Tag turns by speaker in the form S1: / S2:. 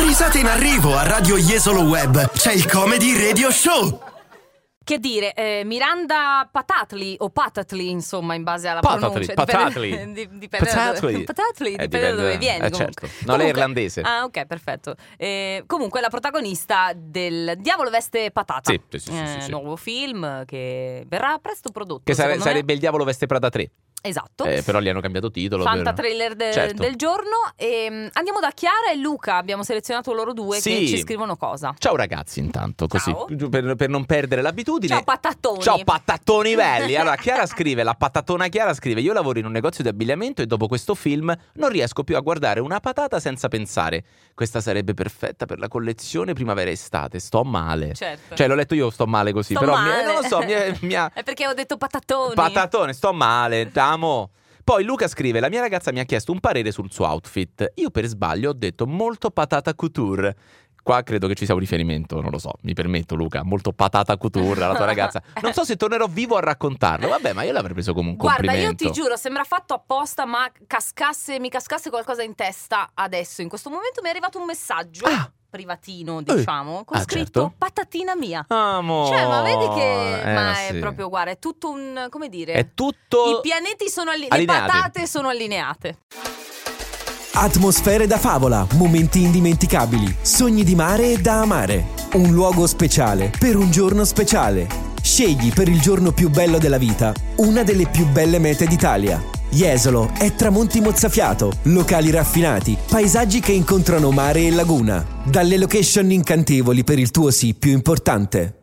S1: Risate in arrivo a Radio Jesolo Web. C'è il Comedy Radio Show.
S2: Che dire, Miranda Patatli o Patatli, insomma, in base alla pronuncia.
S3: Patatli.
S2: Dipende da dove viene.
S3: Certo. No, lei è irlandese.
S2: Ah, ok, perfetto. Comunque la protagonista del Diavolo veste patata.
S3: Sì.
S2: Nuovo film che verrà presto prodotto.
S3: Che sarebbe Il Diavolo veste Prada 3.
S2: Esatto.
S3: Però gli hanno cambiato titolo.
S2: Fanta trailer del giorno. Andiamo da Chiara e Luca. Abbiamo selezionato loro due che ci scrivono cosa.
S3: Ciao ragazzi, intanto, così
S2: Ciao.
S3: per non perdere l'abitudine.
S2: Ciao patattoni.
S3: Ciao patattoni belli. Allora Chiara scrive, la patatona Chiara scrive: io lavoro in un negozio di abbigliamento e dopo questo film non riesco più a guardare una patata senza pensare questa sarebbe perfetta per la collezione primavera-estate. Sto male.
S2: Certo.
S3: Cioè l'ho letto io, sto male così.
S2: Sto
S3: però
S2: male.
S3: non lo so,
S2: È perché ho detto patatoni.
S3: Patatone, sto male, amo. Poi Luca scrive: la mia ragazza mi ha chiesto un parere sul suo outfit. Io per sbaglio ho detto molto patata couture. Qua credo che ci sia un riferimento, non lo so, mi permetto Luca, molto patata couture alla tua ragazza. Non so se tornerò vivo a raccontarlo, vabbè, ma io l'avrei preso come un complimento.
S2: Guarda, io ti giuro, sembra fatto apposta, ma mi cascasse qualcosa in testa adesso. In questo momento mi è arrivato un messaggio privatino, diciamo, con scritto
S3: certo.
S2: Patatina mia.
S3: Amo.
S2: Cioè, ma vedi che ma
S3: sì.
S2: è proprio, guarda, è tutto un, come dire,
S3: è tutto.
S2: I pianeti sono
S3: allineati.
S2: Le patate sono allineate.
S4: Atmosfere da favola, momenti indimenticabili, sogni di mare e da amare. Un luogo speciale per un giorno speciale. Scegli per il giorno più bello della vita una delle più belle mete d'Italia. Jesolo è tramonti mozzafiato, locali raffinati, paesaggi che incontrano mare e laguna. Dalle location incantevoli per il tuo sì più importante.